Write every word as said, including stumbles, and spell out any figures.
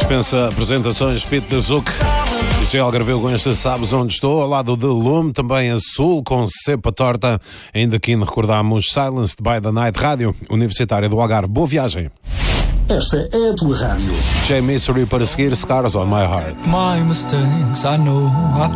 Dispensa apresentações, Pete da Zuc. D J Algarveu com este Sabes Onde Estou, ao lado de Lume, também Azul com Cepa Torta. Ainda aqui recordamos Silenced by the Night, Rádio Universitária do Algarve. Boa viagem. Esta é a tua rádio. J Mystery para seguir, Scars on My Heart. My mistakes, I know I've